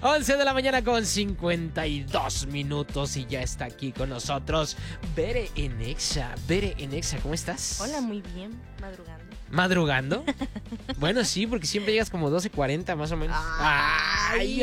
11 de la mañana con 52 minutos y ya está aquí con nosotros Bere en Exa. Bere en Exa, ¿cómo estás? Hola, muy bien, madrugando. ¿Madrugando? Bueno, sí, porque siempre llegas como 12:40 más o menos. ¡Ay,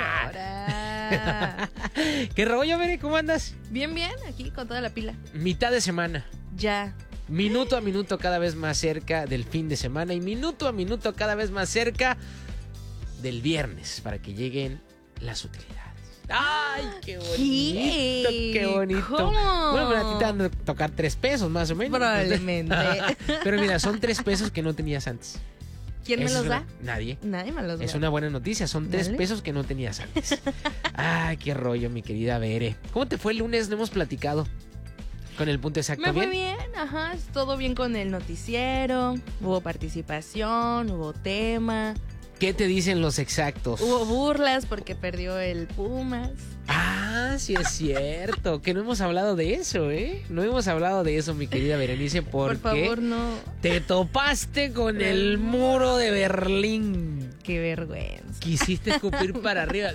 hora! ¿Qué rollo, Bere? ¿Cómo andas? Bien, bien, aquí con toda la pila. Mitad de semana. Ya. Minuto a minuto cada vez más cerca del fin de semana y minuto a minuto cada vez más cerca del viernes para que lleguen las utilidades. ¡Ay, qué bonito! ¡Qué bonito! ¿Cómo? Bueno, pero a ti te van a tocar 3 pesos más o menos. Probablemente. Pero mira, son 3 pesos que no tenías antes. ¿Quién me Esa los es da? Nadie. Nadie me los da. Es una buena noticia, son 3 Dale. pesos que no tenías antes. ¡Ay, qué rollo, mi querida Bere! ¿Cómo te fue el lunes? No hemos platicado. ¿Con el punto exacto Me fue bien? bien, ajá, todo bien con el noticiero, hubo participación, hubo tema, ¿Qué te dicen los exactos? hubo burlas porque perdió el Pumas. Ah, sí es cierto, que no hemos hablado de eso, ¿eh? No hemos hablado de eso, mi querida Berenice, Por porque favor, no. te topaste con el muro de Berlín. Qué vergüenza. Quisiste escupir para arriba.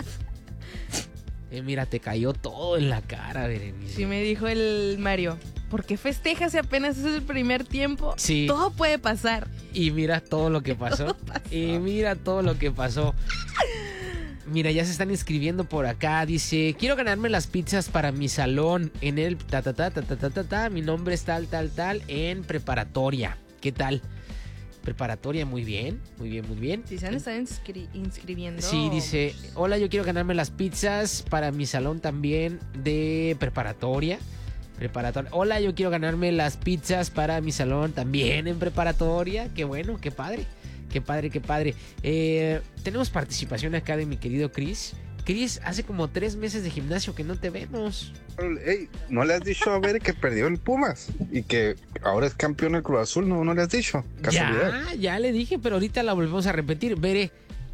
Mira, te cayó todo en la cara, Berenice. Sí me dijo el Mario, ¿por qué festejas si apenas es el primer tiempo? Sí. Todo puede pasar. Y mira todo lo que pasó. Todo pasó. Y mira todo lo que pasó. Mira, ya se están inscribiendo por acá. Dice, quiero ganarme las pizzas para mi salón en el mi nombre es tal en preparatoria. ¿Qué tal? Preparatoria, muy bien, muy bien, muy bien. Si se han estado inscribiendo. Sí, dice, hola, yo quiero ganarme las pizzas para mi salón también de preparatoria. Hola, yo quiero ganarme las pizzas para mi salón también en preparatoria. Qué bueno, qué padre. Qué padre, qué padre. Tenemos participación acá de mi querido Chris. Chris, hace como 3 meses de gimnasio que no te vemos. Ey, ¿no le has dicho a ver que perdió el Pumas y que ahora es campeón el Cruz Azul? ¿No le has dicho? Casualidad. Ya le dije, pero ahorita la volvemos a repetir. Veré.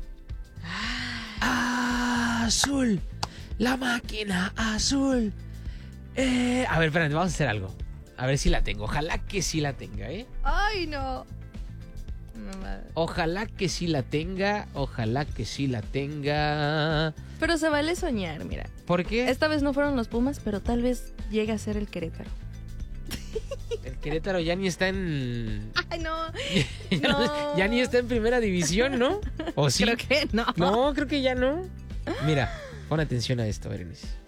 Azul. La máquina azul. A ver, espérate, vamos a hacer algo. A ver si la tengo. Ojalá que sí la tenga, ¿eh? Ay, no. Mamá. Ojalá que sí la tenga. Ojalá que sí la tenga. Pero se vale soñar, mira. ¿Por qué? Esta vez no fueron los Pumas, pero tal vez llegue a ser el Querétaro. El Querétaro ya ni está en... Ay, no. Ya ni está en primera división, ¿no? ¿O sí? Creo que no. No, creo que ya no. Mira, pon atención a esto, Berenice.